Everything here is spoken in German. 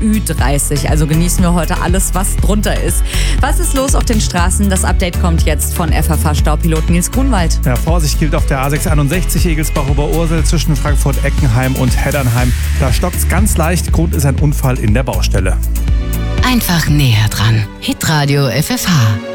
Ü30. Also genießen wir heute alles, was drunter ist. Was ist los auf den Straßen? Das Update kommt jetzt von FFH-Staupilot Nils Grunwald. Ja, Vorsicht gilt auf der A661 Egelsbach-Oberursel zwischen Frankfurt-Eckenheim und Heddernheim. Da stockt's ganz leicht. Grund ist ein Unfall in der Baustelle. Einfach näher dran. Hitradio FFH.